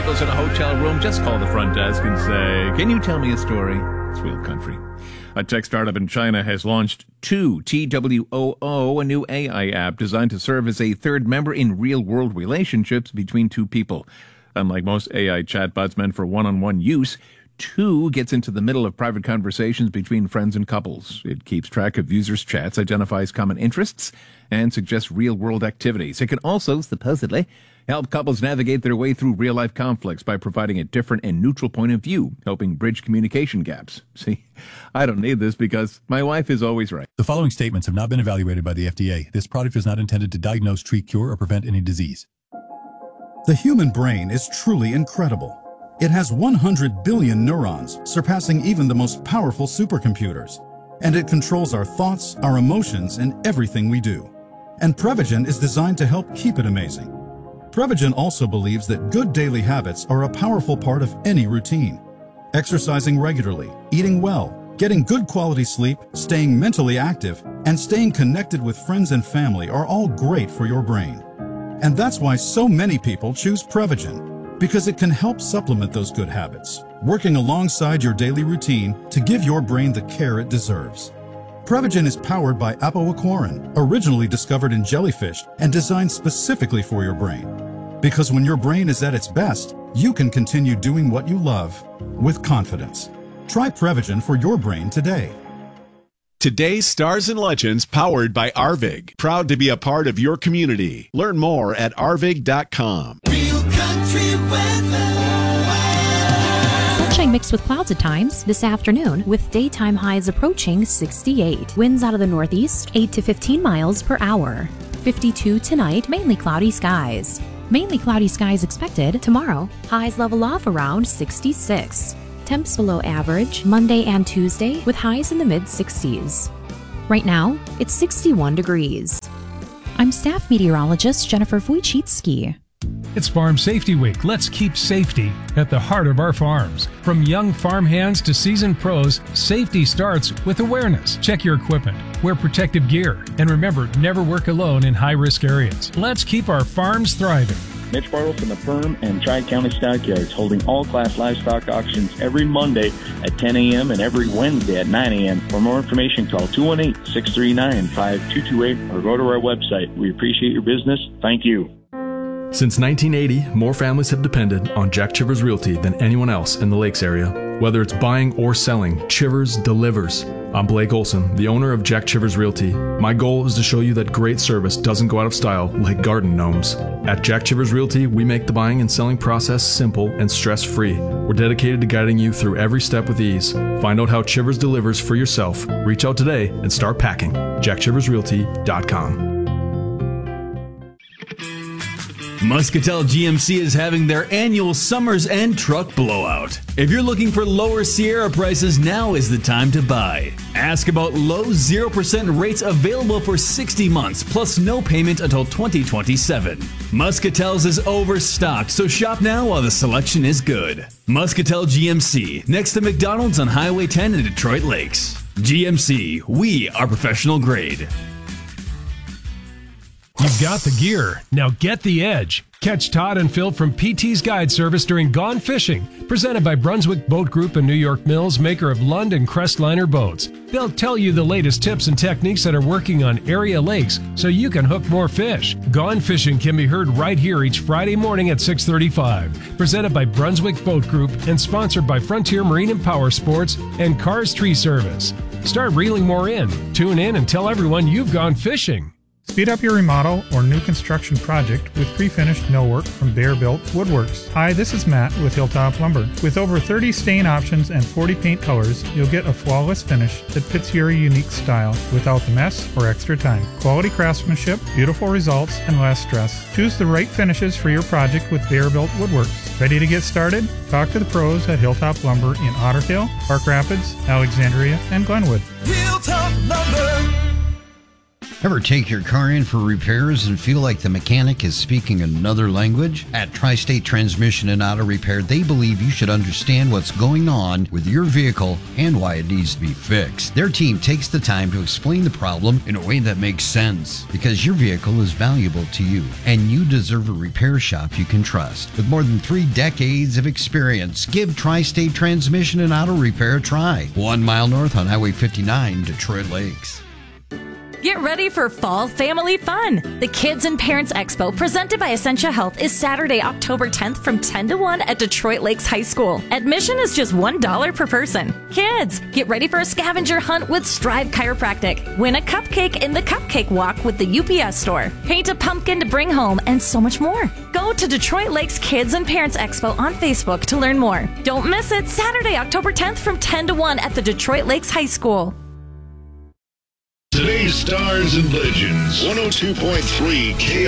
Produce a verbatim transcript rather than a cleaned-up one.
motorcycles in a hotel room, just call the front desk and say, can you tell me a story? It's Wheel Country. A tech startup in China has launched two T W O O, a new A I app designed to serve as a third member in real-world relationships between two people. Unlike most A I chatbots meant for one-on-one use, Two gets into the middle of private conversations between friends and couples. It keeps track of users' chats, identifies common interests, and suggests real-world activities. It can also, supposedly, help couples navigate their way through real-life conflicts by providing a different and neutral point of view, helping bridge communication gaps. See, I don't need this because my wife is always right. The following statements have not been evaluated by the F D A. This product is not intended to diagnose, treat, cure, or prevent any disease. The human brain is truly incredible. It has one hundred billion neurons, surpassing even the most powerful supercomputers. And it controls our thoughts, our emotions, and everything we do. And Prevagen is designed to help keep it amazing. Prevagen also believes that good daily habits are a powerful part of any routine. Exercising regularly, eating well, getting good quality sleep, staying mentally active, and staying connected with friends and family are all great for your brain. And that's why so many people choose Prevagen, because it can help supplement those good habits, working alongside your daily routine to give your brain the care it deserves. Prevagen is powered by apoaquarin, originally discovered in jellyfish and designed specifically for your brain. Because when your brain is at its best, you can continue doing what you love with confidence. Try Prevagen for your brain today. Today's Stars and Legends, powered by Arvig. Proud to be a part of your community. Learn more at arvig dot com. Real country weather. Sunshine mixed with clouds at times this afternoon, with daytime highs approaching sixty-eight. Winds out of the northeast, eight to fifteen miles per hour. fifty-two tonight, mainly cloudy skies. Mainly cloudy skies expected tomorrow. Highs level off around sixty-six. Temps below average Monday and Tuesday, with highs in the mid sixties. Right now, it's sixty-one degrees. I'm staff meteorologist Jennifer Wojcicki. It's Farm Safety Week. Let's keep safety at the heart of our farms. From young farm hands to seasoned pros, safety starts with awareness. Check your equipment, wear protective gear, and remember, never work alone in high-risk areas. Let's keep our farms thriving. Mitch Bartle from the Perm and Tri-County Stockyards, holding all-class livestock auctions every Monday at ten a.m. and every Wednesday at nine a.m. For more information, call two one eight, six three nine, five two two eight or go to our website. We appreciate your business. Thank you. Since nineteen eighty, more families have depended on Jack Chivers Realty than anyone else in the Lakes area. Whether it's buying or selling, Chivers delivers. I'm Blake Olson, the owner of Jack Chivers Realty. My goal is to show you that great service doesn't go out of style like garden gnomes. At Jack Chivers Realty, we make the buying and selling process simple and stress-free. We're dedicated to guiding you through every step with ease. Find out how Chivers delivers for yourself. Reach out today and start packing. jack chivers realty dot com. Muscatel G M C is having their annual Summer's End truck blowout. If you're looking for lower Sierra prices, now is the time to buy. Ask about low zero percent rates available for sixty months, plus no payment until twenty twenty-seven. Muscatel's is overstocked, so shop now while the selection is good. Muscatel G M C, next to McDonald's on Highway ten in Detroit Lakes. G M C, we are professional grade. You've got the gear. Now get the edge. Catch Todd and Phil from P T's Guide Service during Gone Fishing, presented by Brunswick Boat Group and New York Mills, maker of Lund and Crestliner boats. They'll tell you the latest tips and techniques that are working on area lakes so you can hook more fish. Gone Fishing can be heard right here each Friday morning at six thirty-five. Presented by Brunswick Boat Group and sponsored by Frontier Marine and Power Sports and Cars Tree Service. Start reeling more in. Tune in and tell everyone you've gone fishing. Speed up your remodel or new construction project with pre-finished millwork from Bear-Built Woodworks. Hi, this is Matt with Hilltop Lumber. With over thirty stain options and forty paint colors, you'll get a flawless finish that fits your unique style without the mess or extra time. Quality craftsmanship, beautiful results, and less stress. Choose the right finishes for your project with Bear-Built Woodworks. Ready to get started? Talk to the pros at Hilltop Lumber in Otter Tail, Park Rapids, Alexandria, and Glenwood. Hilltop Lumber. Ever take your car in for repairs and feel like the mechanic is speaking another language? At Tri-State Transmission and Auto Repair, they believe you should understand what's going on with your vehicle and why it needs to be fixed. Their team takes the time to explain the problem in a way that makes sense, because your vehicle is valuable to you, and you deserve a repair shop you can trust. With more than three decades of experience, give Tri-State Transmission and Auto Repair a try. One mile north on Highway fifty-nine, Detroit Lakes. Get ready for fall family fun. The Kids and Parents Expo presented by Essentia Health is Saturday, October tenth from ten to one at Detroit Lakes High School. Admission is just one dollar per person. Kids, get ready for a scavenger hunt with Strive Chiropractic. Win a cupcake in the Cupcake Walk with the U P S store. Paint a pumpkin to bring home and so much more. Go to Detroit Lakes Kids and Parents Expo on Facebook to learn more. Don't miss it, Saturday, October tenth from ten to one at the Detroit Lakes High School. Today's Stars and Legends, one oh two point three K